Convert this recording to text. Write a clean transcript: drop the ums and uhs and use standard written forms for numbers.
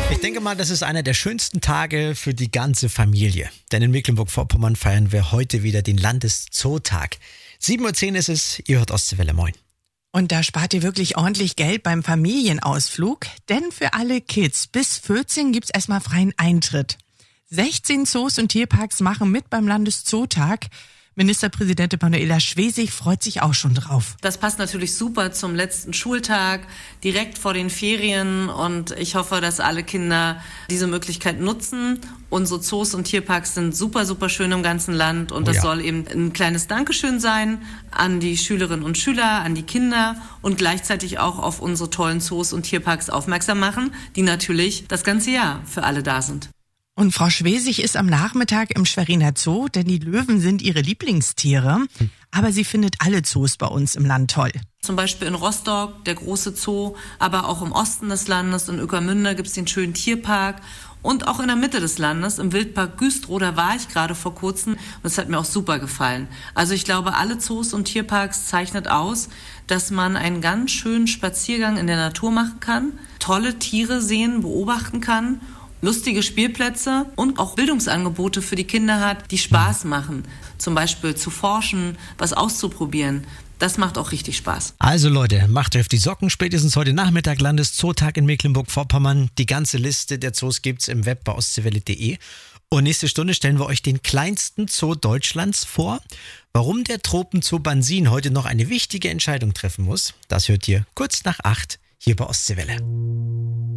Ich denke mal, das ist einer der schönsten Tage für die ganze Familie. Denn in Mecklenburg-Vorpommern feiern wir heute wieder den Landeszootag. 7:10 Uhr ist es, ihr hört Ostseewelle, moin. Und da spart ihr wirklich ordentlich Geld beim Familienausflug, denn für alle Kids bis 14 gibt's erstmal freien Eintritt. 16 Zoos und Tierparks machen mit beim Landeszootag. Ministerpräsidentin Manuela Schwesig freut sich auch schon drauf. Das passt natürlich super zum letzten Schultag, direkt vor den Ferien, und ich hoffe, dass alle Kinder diese Möglichkeit nutzen. Unsere Zoos und Tierparks sind super, super schön im ganzen Land, und das soll eben ein kleines Dankeschön sein an die Schülerinnen und Schüler, an die Kinder und gleichzeitig auch auf unsere tollen Zoos und Tierparks aufmerksam machen, die natürlich das ganze Jahr für alle da sind. Und Frau Schwesig ist am Nachmittag im Schweriner Zoo, denn die Löwen sind ihre Lieblingstiere. Aber sie findet alle Zoos bei uns im Land toll. Zum Beispiel in Rostock, der große Zoo, aber auch im Osten des Landes, in Ueckermünde gibt's den schönen Tierpark. Und auch in der Mitte des Landes, im Wildpark Güstrow, da war ich gerade vor kurzem, und das hat mir auch super gefallen. Also ich glaube, alle Zoos und Tierparks zeichnet aus, dass man einen ganz schönen Spaziergang in der Natur machen kann, tolle Tiere sehen, beobachten kann, lustige Spielplätze und auch Bildungsangebote für die Kinder hat, die Spaß machen. Zum Beispiel zu forschen, was auszuprobieren. Das macht auch richtig Spaß. Also Leute, macht euch auf die Socken. Spätestens heute Nachmittag Landeszootag in Mecklenburg-Vorpommern. Die ganze Liste der Zoos gibt's im Web bei ostseewelle.de. Und nächste Stunde stellen wir euch den kleinsten Zoo Deutschlands vor. Warum der Tropenzoo Bansin heute noch eine wichtige Entscheidung treffen muss, das hört ihr kurz nach 8 hier bei Ostseewelle.